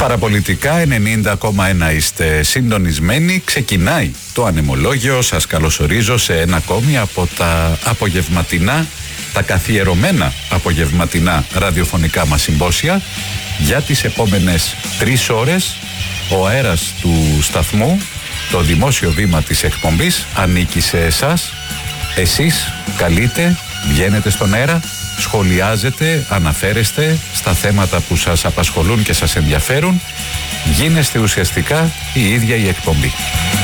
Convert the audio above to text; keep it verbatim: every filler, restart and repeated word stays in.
Παραπολιτικά ενενήντα κόμμα ένα είστε συντονισμένοι. Ξεκινάει το ανεμολόγιο. Σας καλωσορίζω σε ένα ακόμη από τα απογευματινά, τα καθιερωμένα απογευματινά ραδιοφωνικά μας συμπόσια. Για τις επόμενες τρεις ώρες ο αέρας του σταθμού, το δημόσιο βήμα της εκπομπής, ανήκει σε εσάς. Εσείς καλείτε, βγαίνετε στον αέρα, σχολιάζετε, αναφέρεστε στα θέματα που σας απασχολούν και σας ενδιαφέρουν. Γίνεστε ουσιαστικά η ίδια η εκπομπή.